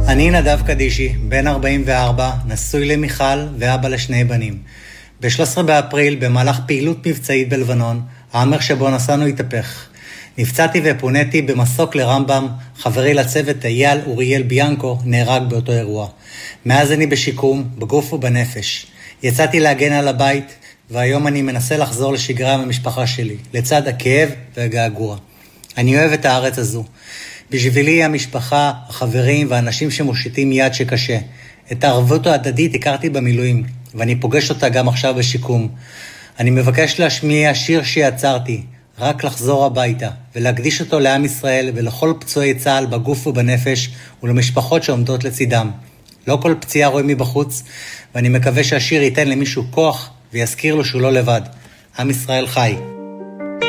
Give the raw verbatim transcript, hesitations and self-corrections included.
אני נדב קדישי, בן ארבעים וארבע, נשוי למיכל ואבא לשני בנים. ב-שלושה עשר באפריל, במהלך פעילות מבצעית בלבנון, האמר שבו נסענו התהפך. נפצעתי ופונתי במסוק לרמב"ם, חברי לצוות אייל אוריאל ביאנקו נהרג באותו אירוע. מאז אני בשיקום, בגוף ובנפש. יצאתי להגן על הבית, והיום אני מנסה לחזור לשגרה עם המשפחה שלי, לצד הכאב והגעגוע. אני אוהב את הארץ הזו. בשבילי המשפחה, החברים והאנשים שמושיטים יד שקשה. את הערבות ההדדית הכרתי במילואים, ואני פוגש אותה גם עכשיו בשיקום. אני מבקש להשמיע שיר שיצרתי, רק לחזור הביתה, ולהקדיש אותו לעם ישראל ולכל פצועי צה"ל בגוף ובנפש, ולמשפחות שעומדות לצידם. לא כל פציעה רואים מבחוץ, ואני מקווה שהשיר ייתן למישהו כוח, ויזכיר לו שהוא לא לבד. עם ישראל חי.